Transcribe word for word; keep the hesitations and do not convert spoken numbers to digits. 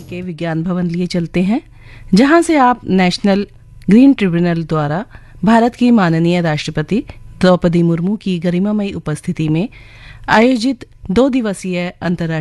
के विज्ञान भवन लिए चलते हैं, जहां से आप नेशनल ग्रीन ट्रिब्यूनल द्वारा भारत की माननीय राष्ट्रपति द्रौपदी मुर्मू की गरिमामयी उपस्थिति में आयोजित दो दिवसीय अंतर्राष्ट्रीय